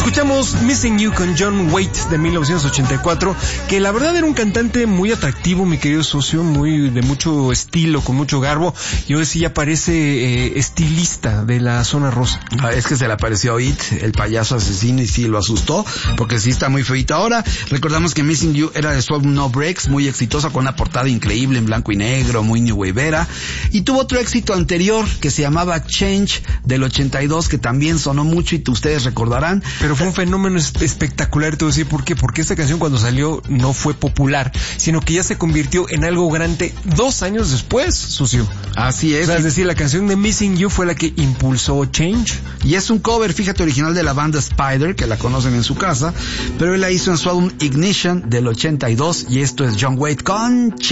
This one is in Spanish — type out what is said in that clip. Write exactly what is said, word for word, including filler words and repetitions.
Escuchamos Missing You con John Waite de mil novecientos ochenta y cuatro, que la verdad era un cantante muy atractivo, mi querido socio, muy de mucho estilo, con mucho garbo, y hoy sí ya parece eh, estilista de la zona rosa. Ah, es que se le apareció It, el payaso asesino, y sí lo asustó, porque sí está muy feito ahora. Recordamos que Missing You era de su álbum No Breaks, muy exitosa, con una portada increíble en blanco y negro, muy new waveera, y tuvo otro éxito anterior que se llamaba Change del ochenta y dos, que también sonó mucho y ustedes recordarán. Pero fue un fenómeno espectacular, te voy a decir por qué. Porque esta canción cuando salió no fue popular, sino que ya se convirtió en algo grande dos años después, socio. Así es. O sea, es decir, la canción de Missing You fue la que impulsó Change. Y es un cover, fíjate, original de la banda Spider, que la conocen en su casa, pero él la hizo en su álbum Ignition del ochenta y dos, y esto es John Waite con Change.